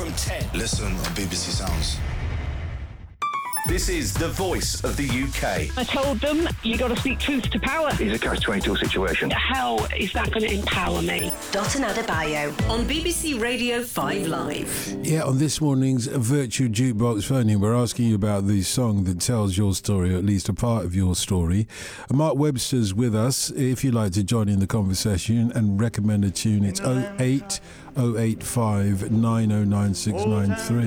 from 10. Listen on BBC Sounds. This is the voice of the UK. I told them, you got to speak truth to power. It's a catch-22 situation. How is that going to empower me? Dotun Adebayo on BBC Radio 5 Live. Yeah, on this morning's Virtual Jukebox Phoning, we're asking you about the song that tells your story, or at least a part of your story. Mark Webster's with us. If you'd like to join in the conversation and recommend a tune, it's 08085 909693.